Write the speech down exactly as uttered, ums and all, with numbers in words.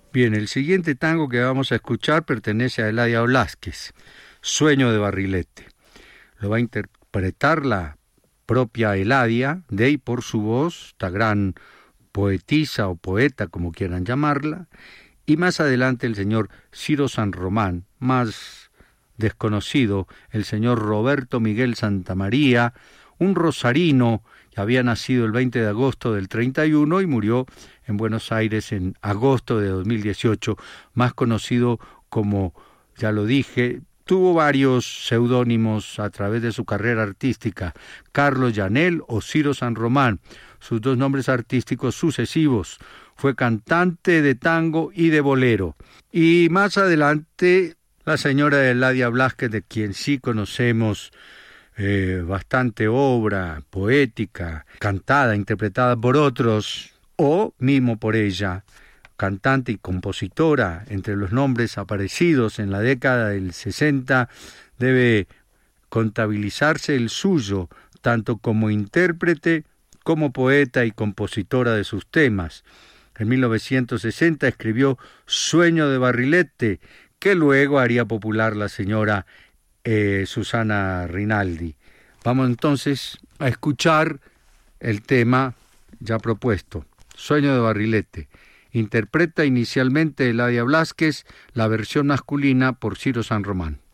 Bien, el siguiente tango que vamos a escuchar pertenece a Eladia Blasquez, Sueño de Barrilete. Lo va a interpretar la propia Eladia, de y por su voz, esta gran poetisa o poeta, como quieran llamarla, y más adelante el señor Ciro San Román, más desconocido, el señor Roberto Miguel Santamaría, un rosarino que había nacido el veinte de agosto del treinta y uno y murió en Buenos Aires en agosto de dos mil dieciocho, más conocido como, ya lo dije, tuvo varios seudónimos a través de su carrera artística, Carlos Llanel o Ciro San Román, sus dos nombres artísticos sucesivos. Fue cantante de tango y de bolero. Y más adelante, la señora Eladia Blasquez, de quien sí conocemos eh, bastante obra poética, cantada, interpretada por otros, o mismo por ella, cantante y compositora, entre los nombres aparecidos en la década del sesenta, debe contabilizarse el suyo, tanto como intérprete como poeta y compositora de sus temas. En mil novecientos sesenta escribió Sueño de Barrilete, que luego haría popular la señora eh, Susana Rinaldi. Vamos entonces a escuchar el tema ya propuesto, Sueño de Barrilete. Interpreta inicialmente Eladia Blasquez, la versión masculina por Ciro San Román.